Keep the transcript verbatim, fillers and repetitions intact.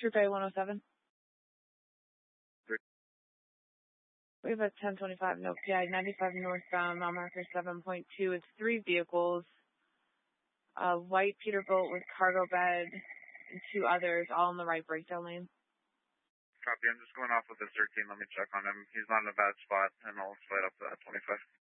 Troop A one oh seven. Three. We have a ten twenty-five, no P I, ninety-five northbound, mile marker seven point two. It's three vehicles. A white Peterbilt with cargo bed and two others, all in the right breakdown lane. Copy. I'm just going off with the thirteen. Let me check on him. He's not in a bad spot, and I'll slide up to that twenty-five.